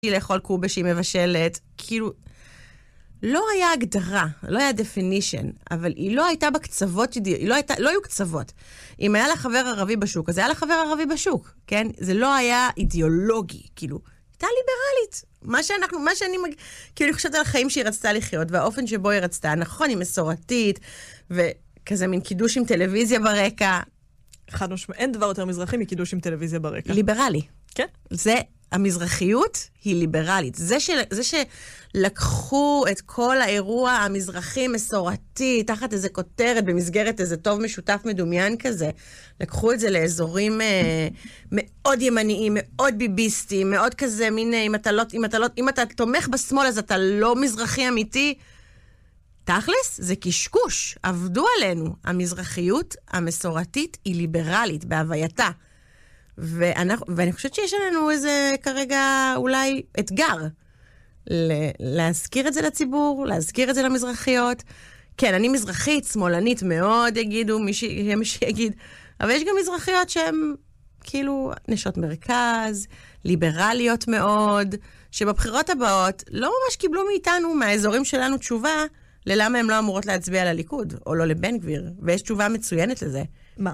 לאכול קובה שהיא מבשלת, כאילו, לא היה הגדרה, לא היה definition, אבל היא לא הייתה בקצוות, לא היו קצוות. אם היה לה חבר ערבי בשוק, אז היה לה חבר ערבי בשוק, כן? זה לא היה אידיאולוגי, כאילו, הייתה ליברלית. מה שאני כאילו, אני חושבת על החיים שהיא רצתה לחיות, והאופן שבו היא רצתה, נכון, היא מסורתית, וכזה מין קידוש עם טלוויזיה ברקע. אין דבר יותר מזרחי מקידוש עם טלוויזיה ברקע. ליברלי. כן. המזרחיות היא ליברלית. זה שלקחו את כל האירוע המזרחי מסורתי, תחת איזה כותרת, במסגרת איזה טוב משותף מדומיין כזה, לקחו את זה לאזורים מאוד ימניים, מאוד ביביסטיים, מאוד כזה, מין, אם אתה תומך בשמאל, אז אתה לא מזרחי אמיתי. תכלס, זה קשקוש. עבדו עלינו. המזרחיות המסורתית היא ליברלית בהווייתה. ואני חושבת שיש לנו איזה כרגע אולי אתגר להזכיר את זה לציבור, להזכיר את זה למזרחיות. כן, אני מזרחית, שמאלנית מאוד, יגידו, מי שיגיד, אבל יש גם מזרחיות שהן כאילו נשות מרכז, ליברליות מאוד, שבבחירות הבאות לא ממש קיבלו מאיתנו, מהאזורים שלנו תשובה, ללמה הן לא אמורות להצביע לליכוד, או לא לבן גביר, ויש תשובה מצוינת לזה. מה?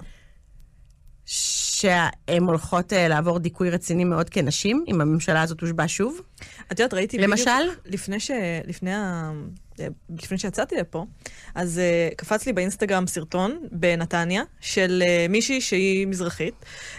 שהן הולכות לעבור דיכוי רציני מאוד כנשים, אם הממשלה הזאת הושבע שוב. את יודעת, ראיתי למשל? לפני שיצאתי לפה, אז קפץ לי באינסטגרם סרטון בנתניה, של מישהי שהיא מזרחית,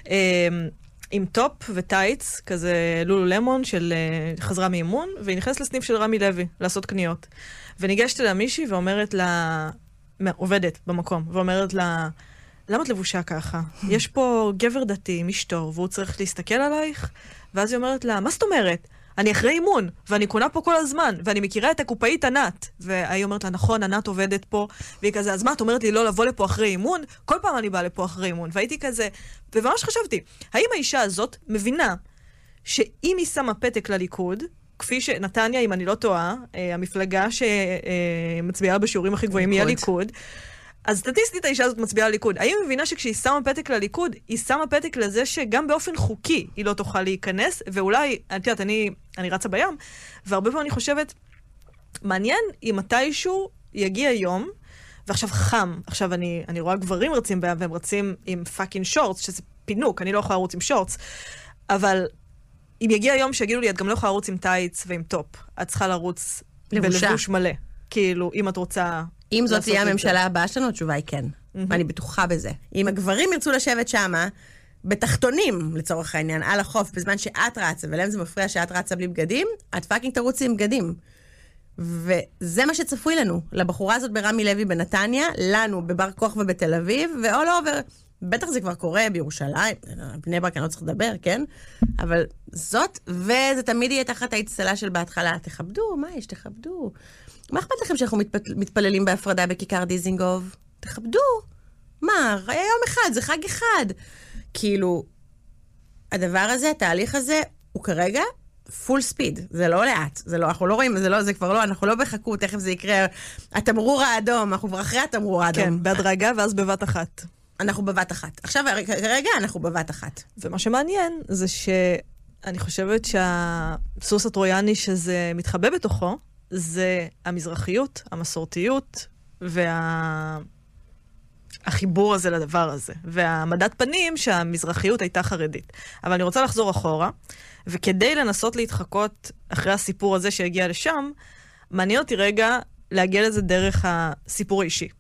עם טופ וטייץ, כזה לולו למון, של חזרה מאימון, והיא נכנסת לסניף של רמי לוי, לעשות קניות. וניגשת לה מישהי ואומרת לה, עובדת במקום, ואומרת לה, למה את לבושה ככה? יש פה גבר דתי עם אשתו, והוא צריך להסתכל עלייך, ואז היא אומרת לה, מה זאת אומרת? אני אחרי אימון, ואני קונה פה כל הזמן, ואני מכירה את הקופאית ענת. והיא אומרת לה, נכון, ענת עובדת פה, והיא כזה, אז מה, את אומרת לי לא לבוא לפה אחרי אימון? כל פעם אני באה לפה אחרי אימון. והייתי כזה, וממש חשבתי, האם האישה הזאת מבינה שאם היא שמה פתק לליכוד, כפי שנתניה, אם אני לא טועה, המפלגה שמצביעה בשיעורים הכי גבוהים היא הליכוד, אז סטטיסטית האישה הזאת מצביעה לליכוד. האם היא מבינה שכשהיא שמה פתק לליכוד, היא שמה פתק לזה שגם באופן חוקי היא לא תוכל להיכנס, ואולי, את יודעת, אני רצה בים, והרבה פעמים אני חושבת, מעניין אם מתישהו יגיע יום, ועכשיו חם, עכשיו אני רואה גברים רצים בים, והם רצים עם פאקינג שורטס, שזה פינוק, אני לא יכולה לרוץ עם שורטס, אבל אם יגיע יום שיגידו לי, את גם לא יכולה לרוץ עם טייץ ועם טופ, את צריכה לרוץ בלבוש מלא. כאילו, אם את רוצה... אם זאת תהיה הממשלה הבאה שלנו, התשובה היא כן. ואני בטוחה בזה. אם הגברים ירצו לשבת שמה, בתחתונים, לצורך העניין, על החוף, בזמן שאת רצה, ולהם זה מפריע שאת רצה בלי בגדים, את פאקינג תרוצי עם בגדים. וזה מה שצפוי לנו. לבחורה הזאת ברמי לוי בנתניה, לנו בבר כוח ובתל אביב, ואול אובר. בטח זה כבר קורה בירושלים, בני ברק אני לא צריך לדבר, כן? אבל זאת, וזה תמיד יהיה תחת ההצטלה של בהתחלה, תכבדו, מה יש? תכבדו. מה אכפת לכם שאנחנו מתפללים בהפרדה בכיכר דיזינגוף? תכבדו. מה? היה יום אחד, זה חג אחד. כאילו, הדבר הזה, התהליך הזה, הוא כרגע פול ספיד. זה לא לאט. זה לא, אנחנו לא רואים, זה כבר לא, אנחנו לא בחכו, תכף זה יקרה. התמרור האדום, אנחנו כבר אחרי התמרור האדום. כן, בהדרגה ואז בבת אחת. אנחנו בבת אחת. עכשיו, כרגע אנחנו בבת אחת. ומה שמעניין זה שאני חושבת שהסוס הטרויאני שזה מתחבא בתוכו, זה המזרחיות, המסורתיות, והחיבור הזה לדבר הזה. והמדד פנים שהמזרחיות הייתה חרדית. אבל אני רוצה לחזור אחורה, וכדי לנסות להתחקות אחרי הסיפור הזה שהגיע לשם, מעניין אותי רגע להגיע לזה דרך הסיפור האישי.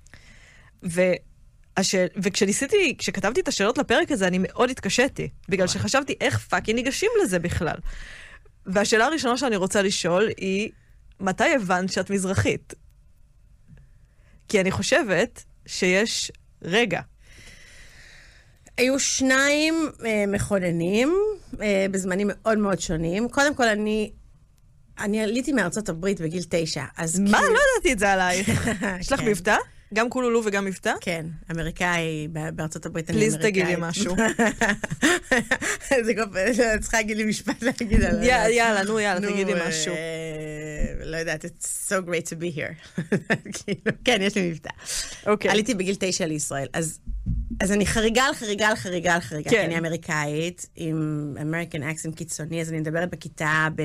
וכשכתבתי את השאלות לפרק הזה, אני מאוד התקשיתי, בגלל שחשבתי איך פאקינג ניגשים לזה בכלל. והשאלה הראשונה שאני רוצה לשאול היא, מתי הבנת שאת מזרחית? כי אני חושבת שיש רגע. היו שניים מכוננים, בזמנים מאוד מאוד שונים. קודם כל, אני עליתי מארצות הברית בגיל 9. מה? לא ידעתי את זה עלייך. יש לך מבטא? גם קולולו וגם מבטא? כן, אמריקאי, בארצות הברית אני פליז אמריקאי. תגיד לי משהו. זה כבר, צריכה להגיד לי משפט להגיד עליו. יאללה, תגיד לי משהו. לא יודעת, it's so great to be here. כן, יש לי מבטא. עליתי בגיל 9 לישראל, אז אני חריגה על חריגה, כי אני אמריקאית, עם American accent קיצוני, אז אני מדברת בכיתה